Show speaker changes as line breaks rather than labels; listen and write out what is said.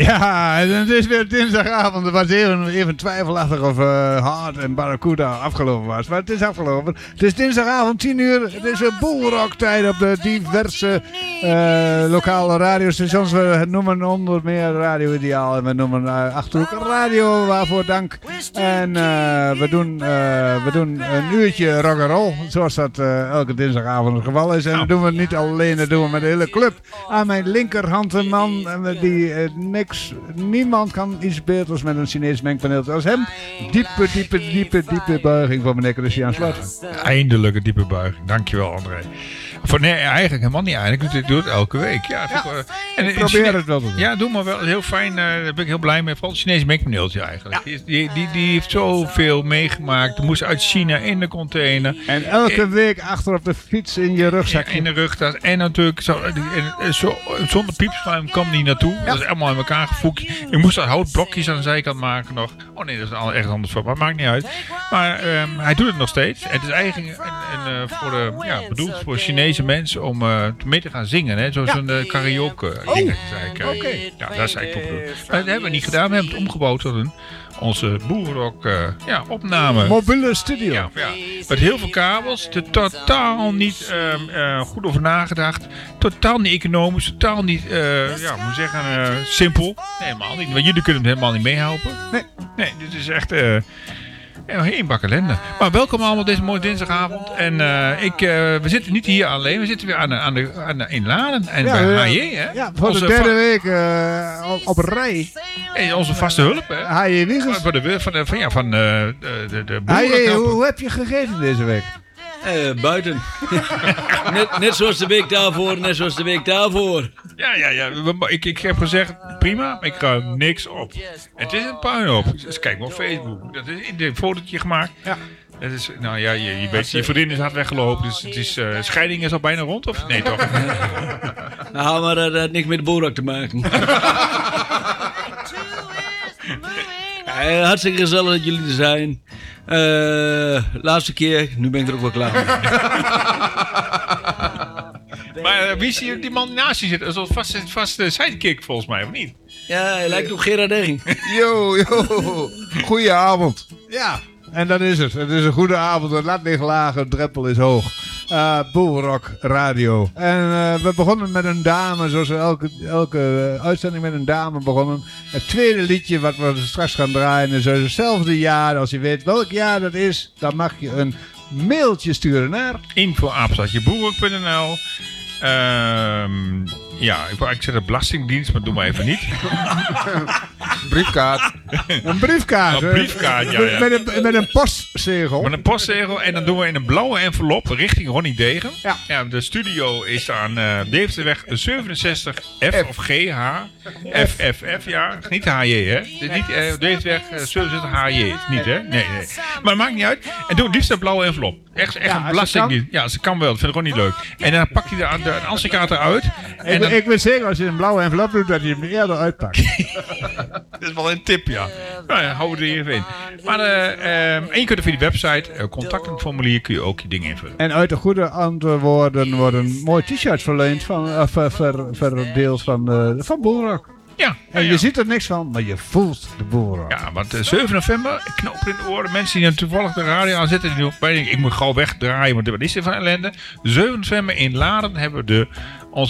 Ja, en het is weer dinsdagavond. Het was even twijfelachtig of Hart en Barracuda afgelopen was. Maar het is afgelopen. Het is dinsdagavond 10 uur. Het is een boelrocktijd op de diverse lokale radiostations. We noemen onder meer Radio Ideaal. En we noemen Achterhoek Radio. Waarvoor dank. En we doen een uurtje rock'n'roll. Zoals dat elke dinsdagavond het geval is. En dat doen we niet alleen. Dat doen we met de hele club. Aan mijn linkerhand een man die niemand kan iets beters met een Chinees mengpaneel als hem. Diepe buiging voor meneer Christian Slot.
Eindelijk een diepe buiging. Dankjewel, André. Nee, eigenlijk helemaal niet eigenlijk. Ik doe het elke week. Ja,
ik probeer het wel te doen.
Ja, doe maar wel. Heel fijn. Daar ben ik heel blij mee. Vooral het Chinese mengpaneeltje eigenlijk. Ja. Die heeft zoveel meegemaakt. Die moest uit China in de container.
En elke week achter op de fiets in je rugzak.
In de rugtas. En natuurlijk zonder piepschuim kwam die naartoe. Ja. Dat is allemaal in elkaar gevoegd. Je moest daar houtblokjes aan de zijkant maken nog. Oh nee, dat is echt anders voor. Maar het maakt niet uit. Maar hij doet het nog steeds. Het is eigenlijk bedoeld voor Chinese mensen om mee te gaan zingen. Hè? Zo'n karaoke ding.
Okay.
Ja, dat is eigenlijk bedoeld. Maar dat hebben we niet gedaan. We hebben het omgebouwd tot onze boelrock opname.
Mobiele studio.
Ja. Met heel veel kabels. Totaal niet goed over nagedacht. Totaal niet economisch. Totaal niet, simpel. Nee, helemaal niet. Want jullie kunnen het helemaal niet meehelpen. Nee, dit is echt... Een bak ellende. Maar welkom allemaal deze mooie dinsdagavond. En we zitten niet hier alleen. We zitten weer in Laren. En bij HJ, hè?
Ja, voor de derde week op rij.
En onze vaste hulp, hè?
HJ Wiegels.
Van de
HJ, hoe heb je gegeten deze week?
Buiten. net zoals de week daarvoor.
Ja. Ik heb gezegd, prima, maar ik ga niks op. Het is een puinhoop. Dus kijk maar op Facebook. Dat is een fotootje gemaakt. Ja. Dat is, je weet, je vriendin is hard weggelopen. Dus het is, scheiding is al bijna rond, of? Nee, toch?
Nou, maar dat heeft niks met de boerak te maken. Hartstikke gezellig dat jullie er zijn. Laatste keer, nu ben ik er ook wel klaar mee.
Maar wie zie je die man naast je zitten? Dat is een vaste sidekick volgens mij, of niet?
Ja, hij lijkt op Gerard Egging.
Yo. Goedenavond. Ja, en dat is het. Het is een goede avond. Het lat ligt laag, het drempel is hoog. Boelrock Radio. En we begonnen met een dame, zoals we elke uitzending met een dame begonnen. Het tweede liedje wat we straks gaan draaien is hetzelfde jaar. Als je weet welk jaar dat is, dan mag je een mailtje sturen naar
info@boelrock.nl. Ik zet een belastingdienst, maar doe maar even niet.
Briefkaart. Een briefkaart.
Een briefkaart, ja.
Met een postzegel.
Met een postzegel. En dan doen we in een blauwe envelop richting Ronnie Degen. Ja, de studio is aan Deventerweg 67 F of GH. FFF, ja. Niet HJ, hè. Het is niet Deventerweg 67 HJ. Is niet, hè. Nee. Maar het maakt niet uit. En doe het liefst een blauwe envelop. Echt een belastingdienst. Ja, ze kan wel. Dat vind ik gewoon niet leuk. En dan pak je de ansichtkaart eruit.
Ik weet zeker als je een blauwe envelop doet dat je hem eerder uitpakt.
Dat is wel een tip, ja. Nou ja, hou het er even in. Maar en je kunt er via de website, contactformulier, kun je ook je dingen invullen.
En uit de goede antwoorden worden mooie t-shirts verleend verdeeld van Boelrock.
Ja.
En je ziet er niks van, maar je voelt de boelrock.
Ja, want 7 november, knopen in de oren. Mensen die toevallig de radio aan zitten, die denken, ik moet gauw wegdraaien, want wat is er van ellende? 7 november in Laren hebben we de